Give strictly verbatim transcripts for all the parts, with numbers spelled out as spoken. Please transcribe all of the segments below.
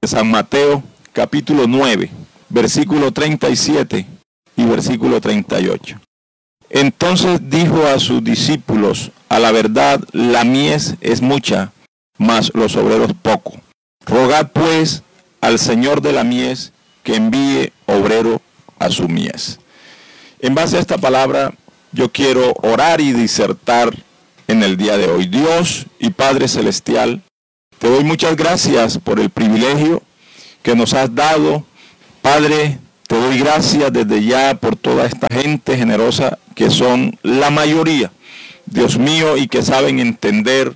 San Mateo, capítulo nueve, versículo treinta y siete y versículo treinta y ocho. Entonces dijo a sus discípulos: a la verdad, la mies es mucha, mas los obreros poco. Rogad pues al Señor de la mies que envíe obrero a su mies. En base a esta palabra, yo quiero orar y disertar en el día de hoy. Dios y Padre Celestial, te doy muchas gracias por el privilegio que nos has dado. Padre, te doy gracias desde ya por toda esta gente generosa que son la mayoría, Dios mío, y que saben entender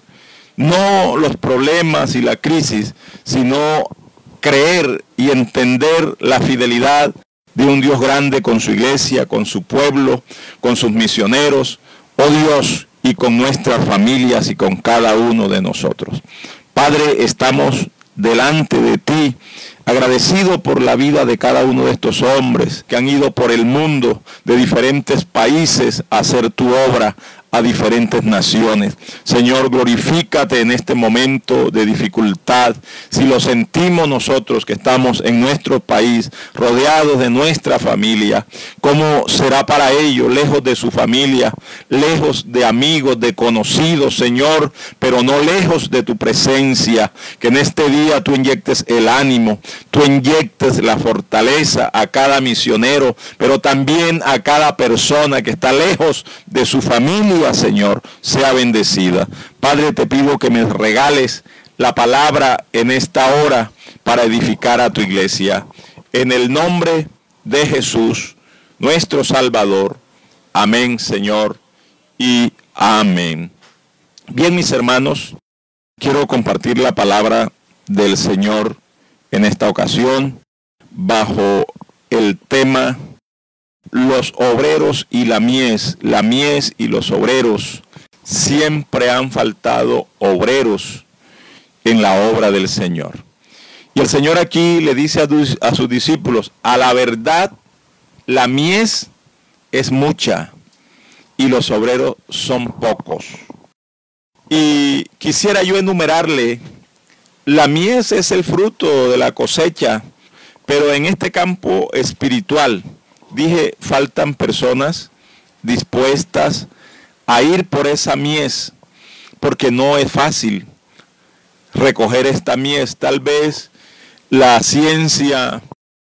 no los problemas y la crisis, sino creer y entender la fidelidad de un Dios grande con su iglesia, con su pueblo, con sus misioneros, oh Dios, y con nuestras familias y con cada uno de nosotros. Padre, estamos delante de ti, agradecido por la vida de cada uno de estos hombres que han ido por el mundo de diferentes países a hacer tu obra, a diferentes naciones. Señor, glorifícate en este momento de dificultad. Si lo sentimos nosotros que estamos en nuestro país, rodeados de nuestra familia, ¿cómo será para ellos, lejos de su familia, lejos de amigos, de conocidos, Señor, pero no lejos de tu presencia? Que en este día tú inyectes el ánimo, tú inyectes la fortaleza a cada misionero, pero también a cada persona que está lejos de su familia, Señor, sea bendecida. Padre, te pido que me regales la palabra en esta hora para edificar a tu iglesia. En el nombre de Jesús, nuestro Salvador. Amén, Señor, y amén. Bien, mis hermanos, quiero compartir la palabra del Señor en esta ocasión bajo el tema los obreros y la mies. La mies y los obreros. Siempre han faltado obreros en la obra del Señor. Y el Señor aquí le dice a, a sus discípulos: a la verdad, la mies es mucha y los obreros son pocos. Y quisiera yo enumerarle: la mies es el fruto de la cosecha, pero en este campo espiritual, dije, faltan personas dispuestas a ir por esa mies, porque no es fácil recoger esta mies. Tal vez la ciencia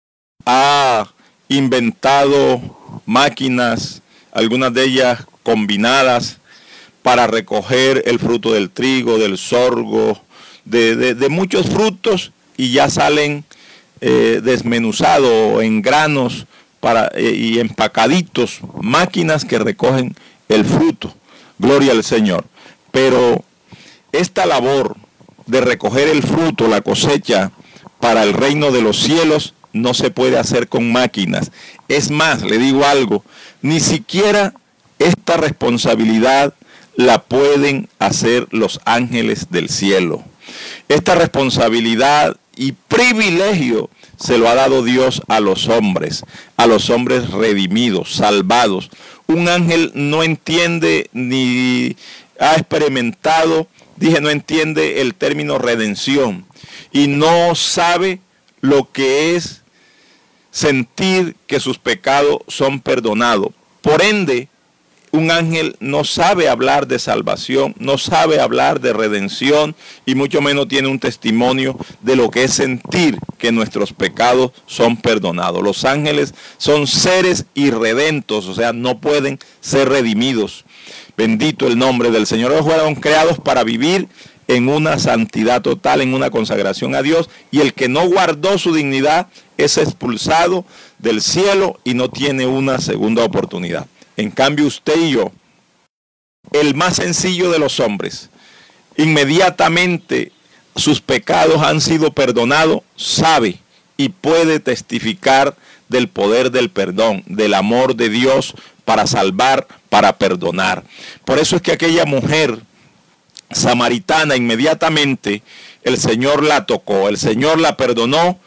ha inventado máquinas, algunas de ellas combinadas, para recoger el fruto del trigo, del sorgo, de, de, de muchos frutos, y ya salen eh, desmenuzados en granos, Para, y empacaditos, máquinas que recogen el fruto. Gloria al Señor. Pero esta labor de recoger el fruto, la cosecha, para el reino de los cielos, no se puede hacer con máquinas. Es más, le digo algo, ni siquiera esta responsabilidad la pueden hacer los ángeles del cielo. Esta responsabilidad y privilegio se lo ha dado Dios a los hombres, a los hombres redimidos, salvados. Un ángel no entiende ni ha experimentado, dije, no entiende el término redención y no sabe lo que es sentir que sus pecados son perdonados. Por ende, un ángel no sabe hablar de salvación, no sabe hablar de redención y mucho menos tiene un testimonio de lo que es sentir que nuestros pecados son perdonados. Los ángeles son seres irredentos, o sea, no pueden ser redimidos. Bendito el nombre del Señor. Ellos fueron creados para vivir en una santidad total, en una consagración a Dios, y el que no guardó su dignidad es expulsado del cielo y no tiene una segunda oportunidad. En cambio, usted y yo, el más sencillo de los hombres, inmediatamente sus pecados han sido perdonados, sabe y puede testificar del poder del perdón, del amor de Dios para salvar, para perdonar. Por eso es que aquella mujer samaritana, inmediatamente el Señor la tocó, el Señor la perdonó.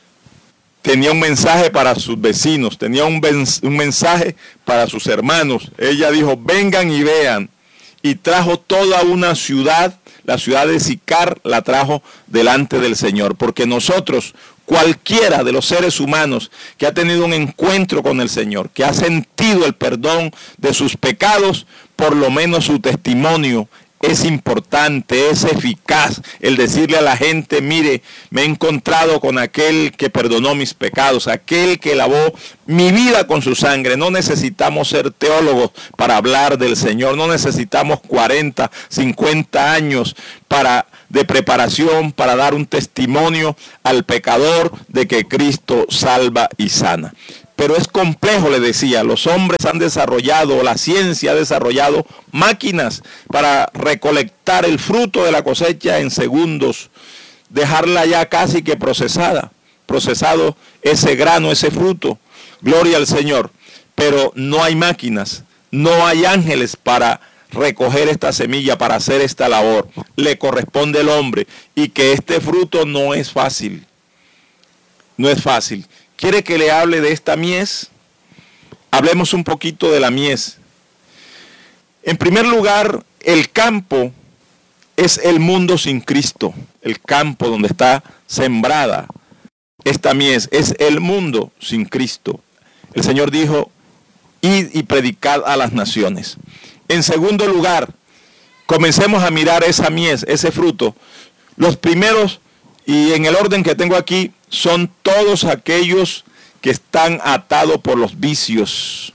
Tenía un mensaje para sus vecinos, tenía un, un mensaje para sus hermanos. Ella dijo, vengan y vean. Y trajo toda una ciudad, la ciudad de Sicar la trajo delante del Señor, porque nosotros, cualquiera de los seres humanos que ha tenido un encuentro con el Señor, que ha sentido el perdón de sus pecados, por lo menos su testimonio es importante, es eficaz el decirle a la gente: mire, me he encontrado con aquel que perdonó mis pecados, aquel que lavó mi vida con su sangre. No necesitamos ser teólogos para hablar del Señor, no necesitamos cuarenta, cincuenta años para, de preparación para dar un testimonio al pecador de que Cristo salva y sana. Pero es complejo, le decía, los hombres han desarrollado, la ciencia ha desarrollado máquinas para recolectar el fruto de la cosecha en segundos, dejarla ya casi que procesada, procesado ese grano, ese fruto, gloria al Señor. Pero no hay máquinas, no hay ángeles para recoger esta semilla, para hacer esta labor. Le corresponde al hombre, y que este fruto no es fácil, no es fácil. ¿Quiere que le hable de esta mies? Hablemos un poquito de la mies. En primer lugar, el campo es el mundo sin Cristo. El campo donde está sembrada esta mies es el mundo sin Cristo. El Señor dijo: id y predicad a las naciones. En segundo lugar, comencemos a mirar esa mies, ese fruto. Los primeros, y en el orden que tengo aquí, son todos aquellos que están atados por los vicios.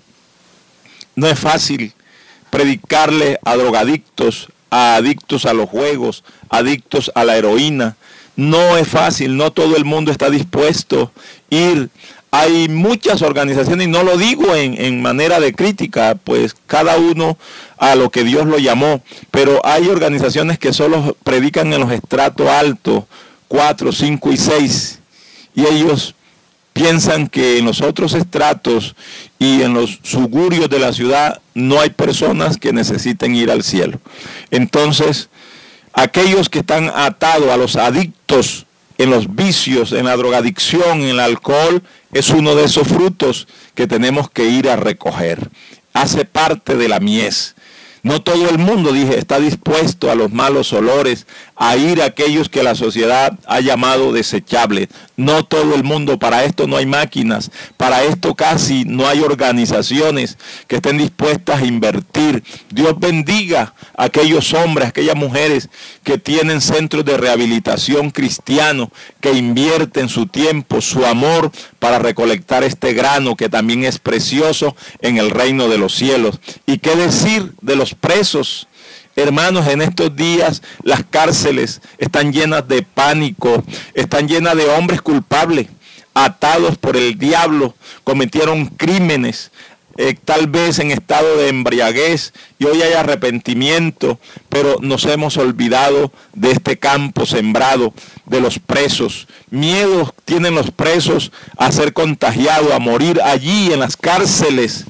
No es fácil predicarle a drogadictos, a adictos a los juegos, adictos a la heroína. No es fácil, no todo el mundo está dispuesto a ir. Hay muchas organizaciones, y no lo digo en, en manera de crítica, pues cada uno a lo que Dios lo llamó, pero hay organizaciones que solo predican en los estratos altos, cuatro, cinco y seis, y ellos piensan que en los otros estratos y en los suburbios de la ciudad no hay personas que necesiten ir al cielo. Entonces, aquellos que están atados a los adictos en los vicios, en la drogadicción, en el alcohol, es uno de esos frutos que tenemos que ir a recoger. Hace parte de la mies. No todo el mundo, dije, está dispuesto a los malos olores, a ir a aquellos que la sociedad ha llamado desechables. No todo el mundo, para esto no hay máquinas, para esto casi no hay organizaciones que estén dispuestas a invertir. Dios bendiga a aquellos hombres, a aquellas mujeres que tienen centros de rehabilitación cristianos, que invierten su tiempo, su amor para recolectar este grano que también es precioso en el reino de los cielos. ¿Y qué decir de los presos? Hermanos, en estos días las cárceles están llenas de pánico, están llenas de hombres culpables, atados por el diablo, cometieron crímenes, eh, tal vez en estado de embriaguez, y hoy hay arrepentimiento, pero nos hemos olvidado de este campo sembrado, de los presos. Miedo tienen los presos a ser contagiados, a morir allí en las cárceles,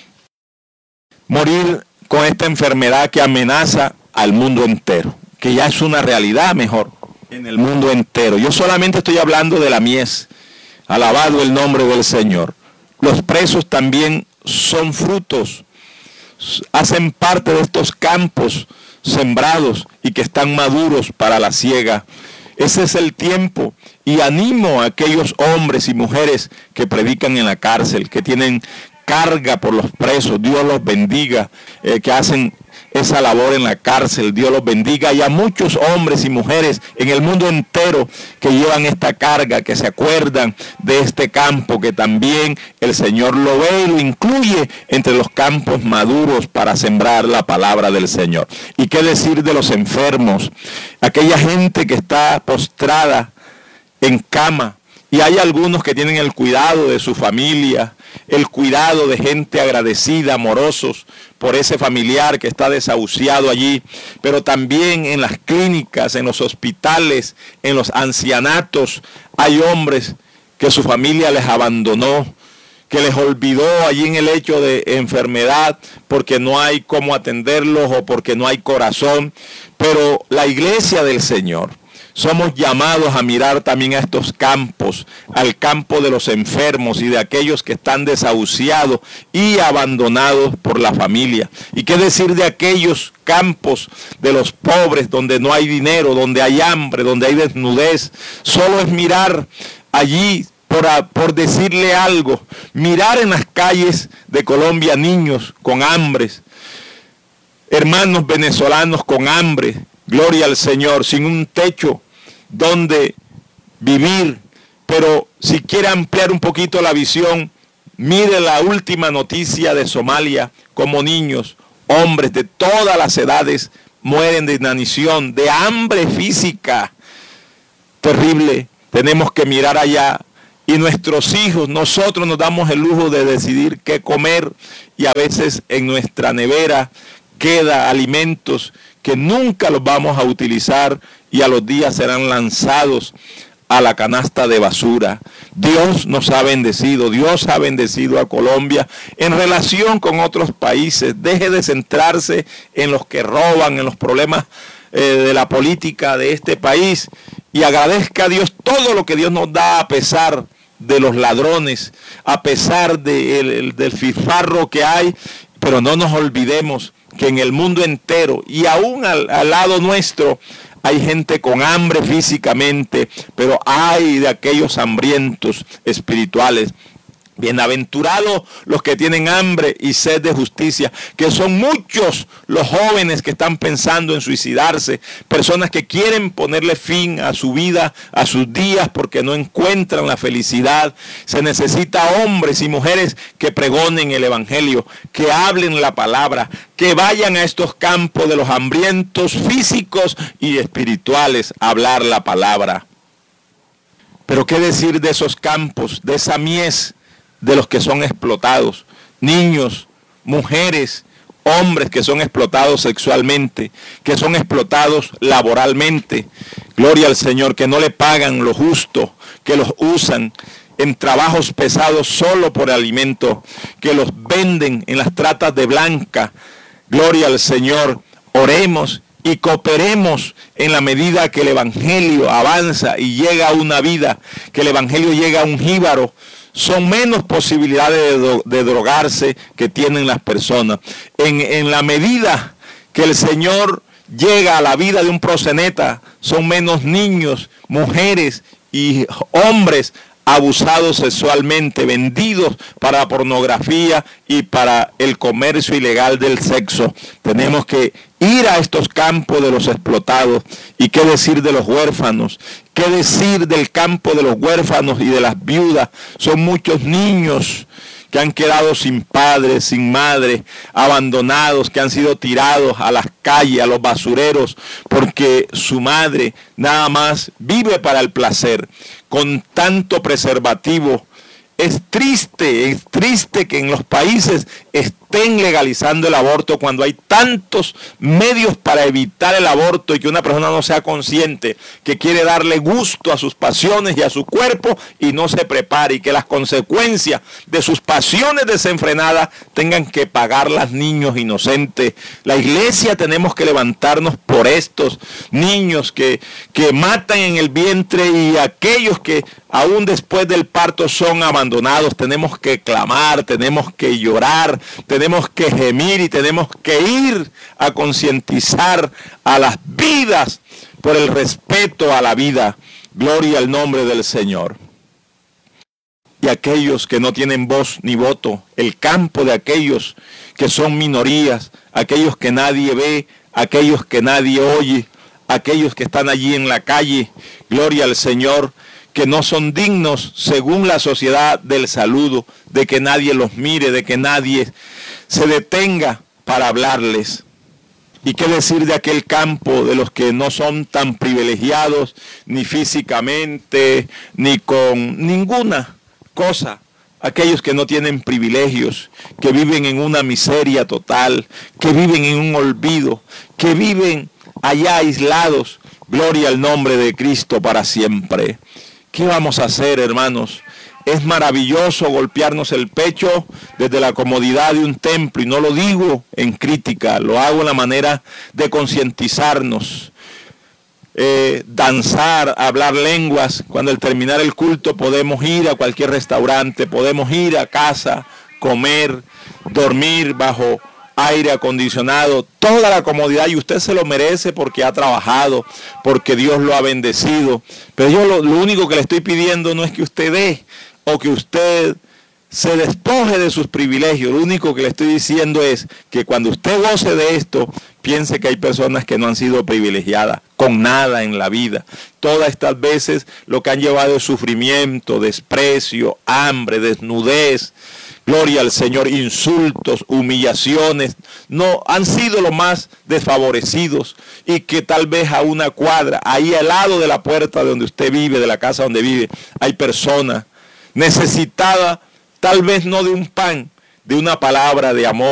morir con esta enfermedad que amenaza al mundo entero, que ya es una realidad mejor en el mundo entero. Yo solamente estoy hablando de la mies. Alabado el nombre del Señor. Los presos también son frutos, hacen parte de estos campos sembrados y que están maduros para la siega. Ese es el tiempo, y animo a aquellos hombres y mujeres que predican en la cárcel, que tienen carga por los presos. Dios los bendiga, eh, que hacen esa labor en la cárcel. Dios los bendiga, y a muchos hombres y mujeres en el mundo entero que llevan esta carga, que se acuerdan de este campo, que también el Señor lo ve y lo incluye entre los campos maduros para sembrar la palabra del Señor. Y qué decir de los enfermos, aquella gente que está postrada en cama, y hay algunos que tienen el cuidado de su familia, el cuidado de gente agradecida, amorosos por ese familiar que está desahuciado allí, pero también en las clínicas, en los hospitales, en los ancianatos, hay hombres que su familia les abandonó, que les olvidó allí en el hecho de enfermedad porque no hay cómo atenderlos o porque no hay corazón. Pero la iglesia del Señor somos llamados a mirar también a estos campos, al campo de los enfermos y de aquellos que están desahuciados y abandonados por la familia. ¿Y qué decir de aquellos campos de los pobres donde no hay dinero, donde hay hambre, donde hay desnudez? Solo es mirar allí, por, por decirle algo, mirar en las calles de Colombia niños con hambres, hermanos venezolanos con hambre, gloria al Señor, sin un techo donde vivir. Pero si quiere ampliar un poquito la visión, mire la última noticia de Somalia, como niños, hombres de todas las edades mueren de inanición, de hambre física. Terrible. Tenemos que mirar allá. Y nuestros hijos, nosotros nos damos el lujo de decidir qué comer, y a veces en nuestra nevera queda alimentos que nunca los vamos a utilizar y a los días serán lanzados a la canasta de basura. Dios nos ha bendecido, Dios ha bendecido a Colombia en relación con otros países. Deje de centrarse en los que roban, en los problemas eh, de la política de este país, y agradezca a Dios todo lo que Dios nos da a pesar de los ladrones, a pesar de el, del fifarro que hay. Pero no nos olvidemos que en el mundo entero y aún al, al lado nuestro hay gente con hambre físicamente, pero hay de aquellos hambrientos espirituales. Bienaventurados los que tienen hambre y sed de justicia, que son muchos los jóvenes que están pensando en suicidarse, personas que quieren ponerle fin a su vida, a sus días, porque no encuentran la felicidad. Se necesita hombres y mujeres que pregonen el evangelio, que hablen la palabra, que vayan a estos campos de los hambrientos físicos y espirituales a hablar la palabra. Pero qué decir de esos campos, de esa mies de los que son explotados, niños, mujeres, hombres que son explotados sexualmente, que son explotados laboralmente, gloria al Señor, que no le pagan lo justo, que los usan en trabajos pesados solo por alimento, que los venden en las tratas de blanca, gloria al Señor. Oremos y cooperemos en la medida que el evangelio avanza y llega a una vida, que el evangelio llega a un jíbaro. Son menos posibilidades de, de drogarse que tienen las personas. En, en la medida que el Señor llega a la vida de un proxeneta, son menos niños, mujeres y hombres abusados sexualmente, vendidos para la pornografía y para el comercio ilegal del sexo. Tenemos que ir a estos campos de los explotados. ¿Y qué decir de los huérfanos? ¿Qué decir del campo de los huérfanos y de las viudas? Son muchos niños que han quedado sin padres, sin madre, abandonados, que han sido tirados a las calles, a los basureros, porque su madre nada más vive para el placer, con tanto preservativo. Es triste, es triste que en los países estén legalizando el aborto cuando hay tantos medios para evitar el aborto, y que una persona no sea consciente, que quiere darle gusto a sus pasiones y a su cuerpo y no se prepare, y que las consecuencias de sus pasiones desenfrenadas tengan que pagarlas niños inocentes. La iglesia tenemos que levantarnos por estos niños que, que matan en el vientre, y aquellos que aún después del parto son abandonados. Tenemos que clamar, tenemos que llorar, tenemos que gemir y tenemos que ir a concientizar a las vidas por el respeto a la vida. Gloria al nombre del Señor. Y aquellos que no tienen voz ni voto, el campo de aquellos que son minorías, aquellos que nadie ve, aquellos que nadie oye, aquellos que están allí en la calle, gloria al Señor, que no son dignos según la sociedad del saludo, de que nadie los mire, de que nadie se detenga para hablarles. ¿Y qué decir de aquel campo de los que no son tan privilegiados, ni físicamente, ni con ninguna cosa? Aquellos que no tienen privilegios, que viven en una miseria total, que viven en un olvido, que viven allá aislados. Gloria al nombre de Cristo para siempre. ¿Qué vamos a hacer, hermanos? Es maravilloso golpearnos el pecho desde la comodidad de un templo, y no lo digo en crítica, lo hago en la manera de concientizarnos. eh, danzar, hablar lenguas. Cuando al terminar el culto podemos ir a cualquier restaurante, podemos ir a casa, comer, dormir bajo aire acondicionado, toda la comodidad, y usted se lo merece porque ha trabajado, porque Dios lo ha bendecido. Pero yo lo, lo único que le estoy pidiendo no es que usted dé o que usted se despoje de sus privilegios. Lo único que le estoy diciendo es que cuando usted goce de esto, piense que hay personas que no han sido privilegiadas con nada en la vida. Todas estas veces lo que han llevado es sufrimiento, desprecio, hambre, desnudez, gloria al Señor, insultos, humillaciones. No, han sido los más desfavorecidos, y que tal vez a una cuadra, ahí al lado de la puerta donde usted vive, de la casa donde vive, hay personas necesitadas, tal vez no de un pan, de una palabra de amor.